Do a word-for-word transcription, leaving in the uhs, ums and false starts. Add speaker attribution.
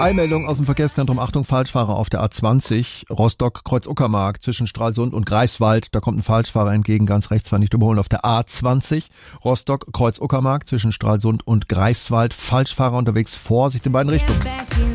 Speaker 1: Eilmeldung aus dem Verkehrszentrum. Achtung, Falschfahrer auf der A zwanzig, Rostock, Kreuz-Uckermark, zwischen Stralsund und Greifswald. Da kommt ein Falschfahrer entgegen, ganz rechts, war nicht überholen. Auf der A zwanzig, Rostock, Kreuz-Uckermark, zwischen Stralsund und Greifswald. Falschfahrer unterwegs, Vorsicht in beiden Richtungen.